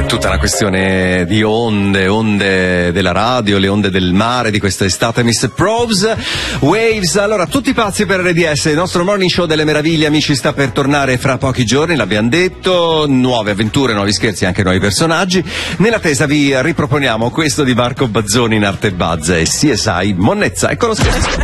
tutta una questione di onde della radio, le onde del mare di questa estate, Mr. Probes, Waves. Allora, tutti pazzi per RDS, il nostro morning show delle meraviglie, amici, sta per tornare fra pochi giorni, l'abbiamo detto, nuove avventure, nuovi scherzi, anche nuovi personaggi. Nell'attesa vi riproponiamo questo di Marco Bazzoni in arte Buzz e CSI Monnezza. Ecco lo scherzo.